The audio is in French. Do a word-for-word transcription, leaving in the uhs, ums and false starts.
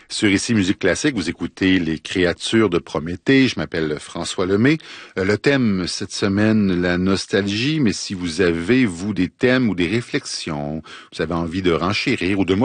Sur Ici Musique Classique, vous écoutez Les créatures de Prométhée. Je m'appelle François Lemay. Euh, le thème cette semaine, la nostalgie, mais si vous avez, vous, des thèmes ou des réflexions, vous avez envie de renchérir ou de